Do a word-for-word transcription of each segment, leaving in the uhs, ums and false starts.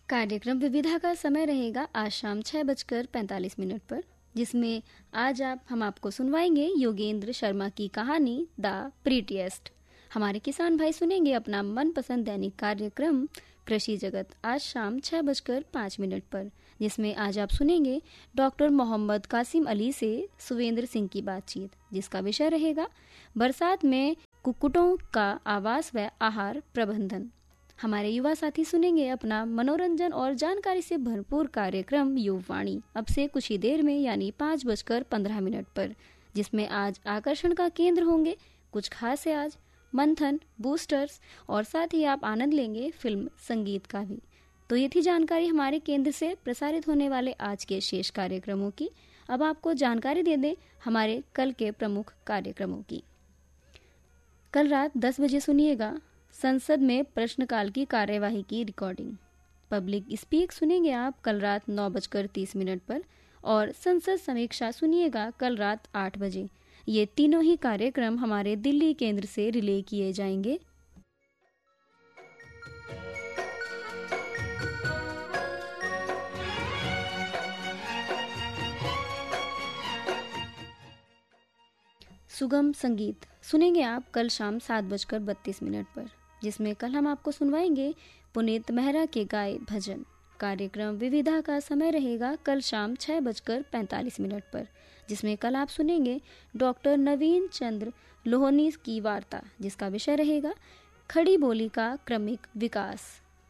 कार्यक्रम विविधा का समय रहेगा आज शाम छह बजकर पैंतालीस मिनट पर, जिसमें आज आप हम आपको सुनवाएंगे योगेंद्र शर्मा की कहानी द प्रीटिएस्ट। हमारे किसान भाई सुनेंगे अपना मनपसंद दैनिक कार्यक्रम कृषि जगत आज शाम छह बजकर पाँच मिनट पर, जिसमें आज आप सुनेंगे डॉक्टर मोहम्मद कासिम अली से सुवेंद्र सिंह की बातचीत, जिसका विषय रहेगा बरसात में कुक्कुटों का आवास व आहार प्रबंधन। हमारे युवा साथी सुनेंगे अपना मनोरंजन और जानकारी से भरपूर कार्यक्रम युववाणी अब से कुछ ही देर में यानी पाँच बजकर पंद्रह मिनट पर, जिसमें आज आकर्षण का केंद्र होंगे कुछ खास है आज मंथन, बूस्टर्स और साथ ही आप आनंद लेंगे फिल्म संगीत का भी। तो ये थी जानकारी हमारे केंद्र से प्रसारित होने वाले आज के शेष कार्यक्रमों की। अब आपको जानकारी दे दें हमारे कल के प्रमुख कार्यक्रमों की। कल रात दस बजे सुनिएगा संसद में प्रश्नकाल की कार्यवाही की रिकॉर्डिंग। पब्लिक स्पीक सुनेंगे आप कल रात नौ बजकर तीस मिनट पर, और संसद समीक्षा सुनिएगा कल रात आठ बजे। ये तीनों ही कार्यक्रम हमारे दिल्ली केंद्र से रिले किए जाएंगे। सुगम संगीत सुनेंगे आप कल शाम सात बजकर बत्तीस मिनट पर, जिसमें कल हम आपको सुनवाएंगे पुनीत मेहरा के गाए भजन। कार्यक्रम विविधा का समय रहेगा कल शाम छह बजकर पैंतालीस मिनट पर, जिसमें कल आप सुनेंगे डॉक्टर नवीन चंद्र लोहनी की वार्ता, जिसका विषय रहेगा खड़ी बोली का क्रमिक विकास।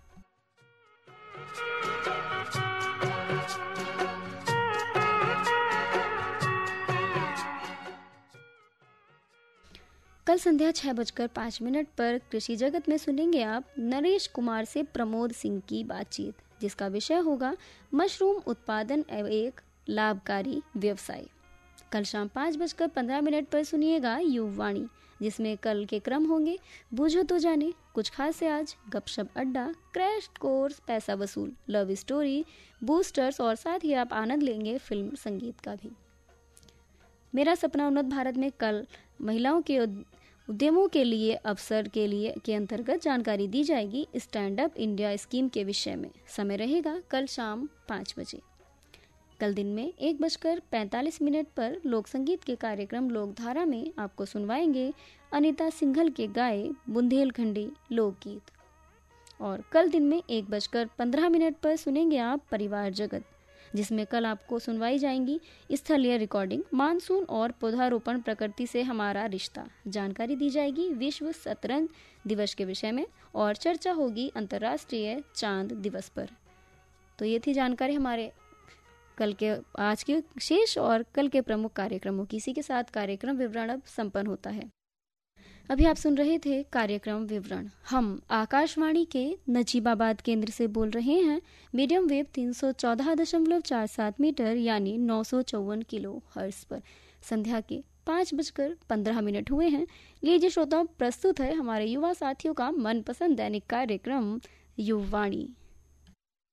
कल संध्या छह बजकर पाँच मिनट पर कृषि जगत में सुनेंगे आप नरेश कुमार से प्रमोद सिंह की बातचीत, जिसका विषय होगा मशरूम उत्पादन एक लाभकारी व्यवसाय। कल शाम पाँच बजकर पंद्रह मिनट पर सुनिएगा युववाणी, जिसमें कल के क्रम होंगे बूझो तो जाने, कुछ खास है आज, गपशप अड्डा, क्रैश कोर्स, पैसा वसूल, लव स्टोरी, बूस्टर्स और साथ ही आप आनंद लेंगे फिल्म संगीत का भी। मेरा सपना उन्नत भारत में कल महिलाओं के उद्यमों के लिए अवसर के लिए के अंतर्गत जानकारी दी जाएगी स्टैंड अप इंडिया स्कीम के विषय में। समय रहेगा कल शाम पाँच बजे। कल दिन में एक बजकर पैंतालीस मिनट पर लोक संगीत के कार्यक्रम लोकधारा में आपको सुनवाएंगे अनीता सिंघल के गाए बुंदेलखंडी लोकगीत। और कल दिन में एक बजकर पंद्रह मिनट पर सुनेंगे आप परिवार जगत, जिसमें कल आपको सुनवाई जाएंगी स्थलीय रिकॉर्डिंग मानसून और पौधारोपण प्रकृति से हमारा रिश्ता। जानकारी दी जाएगी विश्व शतरंज दिवस के विषय में और चर्चा होगी अंतर्राष्ट्रीय चांद दिवस पर। तो ये थी जानकारी हमारे कल के आज के शेष और कल के प्रमुख कार्यक्रमों की। इसी के साथ कार्यक्रम विवरण अब संपन्न होता है। अभी आप सुन रहे थे कार्यक्रम विवरण। हम आकाशवाणी के नजीबाबाद केंद्र से बोल रहे हैं मीडियम वेव तीन सौ चौदह दशमलव चार सात मीटर यानी नौ सौ चौवन किलो हर्ट्ज पर। संध्या के पाँच बजकर पंद्रह मिनट हुए हैं। लीजिए श्रोताओं, प्रस्तुत है हमारे युवा साथियों का मनपसंद दैनिक कार्यक्रम युववाणी।